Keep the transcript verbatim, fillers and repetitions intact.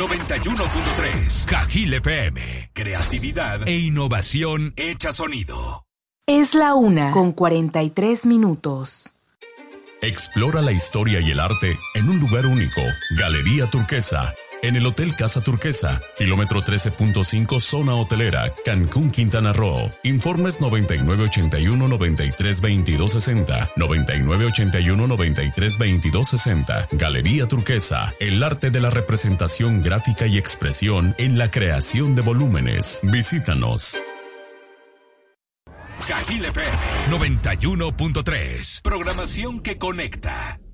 noventa y uno punto tres. Cajil F M. Creatividad e innovación hecha sonido. Es la una con cuarenta y tres minutos. Explora la historia y el arte en un lugar único. Galería Turquesa. En el Hotel Casa Turquesa, kilómetro trece punto cinco, zona hotelera, Cancún, Quintana Roo. Informes noventa y nueve ochenta y uno noventa y tres veintidós sesenta, noventa y nueve ochenta y uno noventa y tres veintidós sesenta. Galería Turquesa, el arte de la representación gráfica y expresión en la creación de volúmenes. Visítanos. Cajil F M noventa y uno punto tres. Programación que conecta.